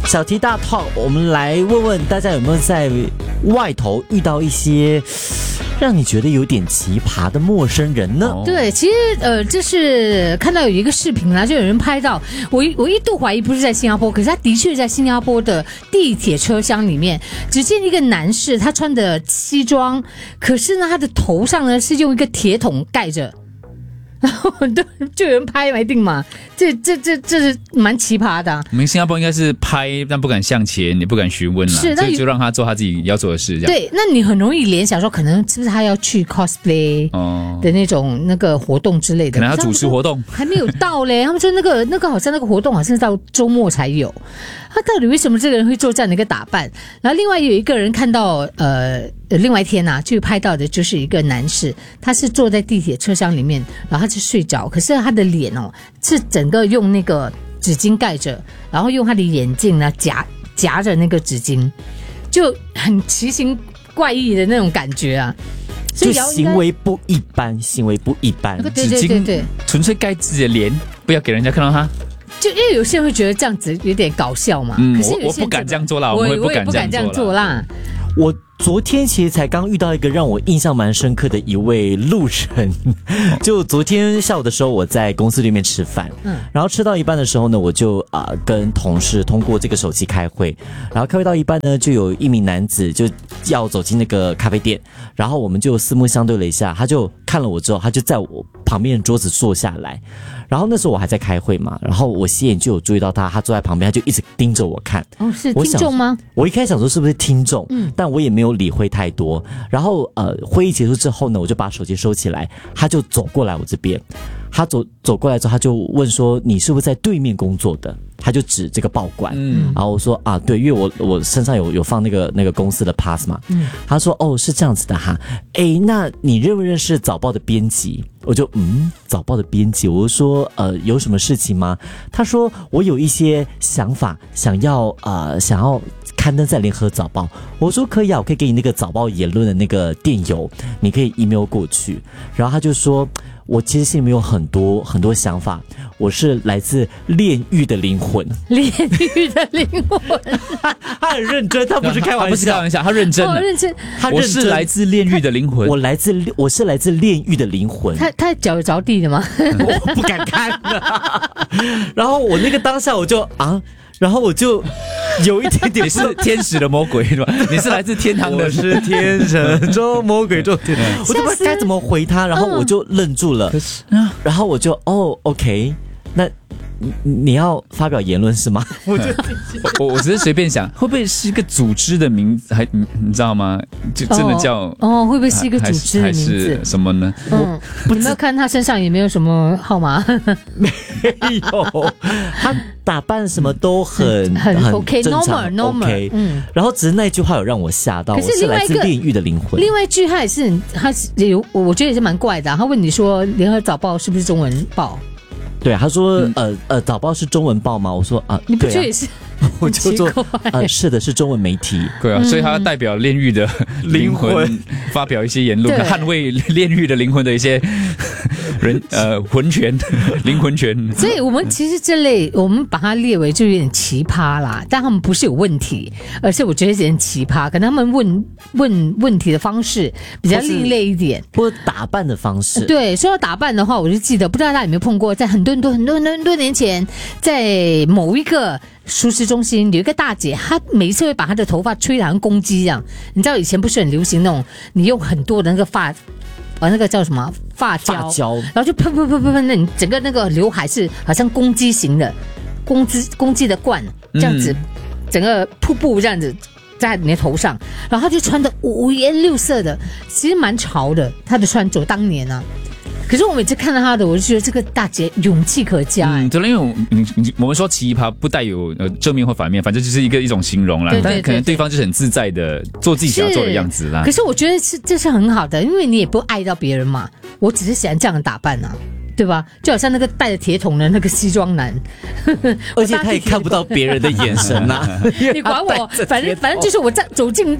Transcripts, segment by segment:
小题大 talk， 我们来问问大家有没有在外头遇到一些让你觉得有点奇葩的陌生人呢？ 对，其实就是看到有一个视频啦，就有人拍到我一度怀疑不是在新加坡，可是他的确在新加坡的地铁车厢里面，只见一个男士，他穿的西装，可是呢，他的头上呢是用一个铁桶盖着。然后就有人拍嘛，一定嘛，这是蛮奇葩的。 我们新加坡应该是拍，但不敢向前，也不敢询问了， 是， 就让他做他自己要做的事，这样。 对，那你很容易联想说，可能是不是他要去 cosplay 的那种那个活动之类的？ 可能他主持活动还没有到嘞。他们说那个好像那个活动好像是到周末才有。他到底为什么这个人会做这样的一个打扮？然后另外有一个人看到另外一天啊，就拍到的就是一个男士，他是坐在地铁车厢里面，然后他就睡着，可是他的脸哦是整个用那个纸巾盖着，然后用他的眼镜呢夹着那个纸巾，就很奇形怪异的那种感觉啊。 就行为不一般，行为不一般。 对， 纯粹盖自己的脸，不要给人家看到他。 就因为有些人会觉得这样子有点搞笑嘛，可是我不敢这样做啦，我也不敢这样做啦。 我昨天其实才刚遇到一个让我印象蛮深刻的一位路人，就昨天下午的时候，我在公司里面吃饭，然后吃到一半的时候呢，我就跟同事通过这个手机开会，然后开会到一半呢，就有一名男子就要走进那个咖啡店，然后我们就四目相对了一下，他就看了我之后，他就在我旁边的桌子坐下来，然后那时候我还在开会嘛，然后我斜眼就有注意到他坐在旁边，他就一直盯着我看。 哦，是听众吗？ 我一开始想说是不是听众，但我也没有理会太多。然后会议结束之后呢，我就把手机收起来，他就走过来我这边，他走过来之后，他就问说：“你是不是在对面工作的？”他就指这个报馆，然后我说啊，对，因为我身上有放那个公司的 pass 嘛，他说哦是这样子的哈，诶，那你认不认识早报的编辑？我就早报的编辑，我就说有什么事情吗？他说我有一些想法，想要刊登在联合早报。我说可以啊，我可以给你那个早报言论的那个电邮，你可以 email 过去。然后他就说，我其实心里面有很多很多想法，我是来自炼狱的灵魂。 炼狱的灵魂， 他很认真，他不是开玩笑， 他不是开玩笑，他认真了， 认真。 我是来自炼狱的灵魂， 我是来自炼狱的灵魂。 他脚有着地的吗？ 我不敢看。然后我那个当下我就然后我就有一点点， 你是天使的魔鬼是吧？你是来自天堂的， 我是天神中魔鬼中天，我就不知道该怎么回他，然后我就愣住了。然后我就OK， 那你要发表言论是吗？ 我只是随便想，会不会是一个组织的名字？还你知道吗？就真的叫会不会是一个组织的名字？ 还是什么呢？ 你没有看他身上也没有什么号码？ 没有，他打扮什么都很 OK， 正常 normal， 然后只是那句话有让我吓到，我是来自炼狱的灵魂。 另外一句他有，我觉得也是蛮怪的。他问你说，联合早报是不是中文报？ 对，他说早报是中文报吗？我说你不觉得也是？ 我就说是的，是中文媒体。 对啊，所以他代表炼狱的灵魂发表一些言论，捍卫炼狱的灵魂的一些魂权、灵魂权。 所以我们其实这类我们把它列为就有点奇葩啦，但他们不是有问题，而是我觉得有点奇葩，可能他们问题的方式比较另类一点， 或者打扮的方式。 对，说到打扮的话，我就记得不知道大家有没有碰过，在很多年前，在某一个熟食中心有一个大姐，她每一次会把她的头发吹得像公鸡一样。你知道以前不是很流行那种，你用很多的那个那个叫什么发胶，然后就喷，那你整个那个刘海是好像公鸡型的，公鸡的冠这样子，整个瀑布这样子在你的头上，然后她就穿的五颜六色的，其实蛮潮的，她的穿着当年啊。可是我每次看到她的，我就觉得这个大姐勇气可嘉。 对了，因为我们说奇葩不带有正面或反面，反正就是一种形容啦。 对， 但可能对方就是很自在的做自己想要做的样子啦。 可是我觉得这是很好的，因为你也不爱到别人嘛。我只是喜欢这样的打扮啊，对吧？就好像那个带着铁桶的那个西装男， 而且他也看不到别人的眼神啊。 你管我，反正就是我走进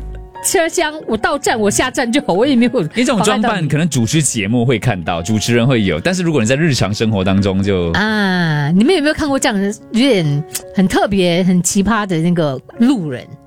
车厢，我到站我下站就好，我也没有。 因为这种装扮可能主持节目会看到，主持人会有，但是如果你在日常生活当中就啊，你们有没有看过这样的有点很特别、很奇葩的那个路人？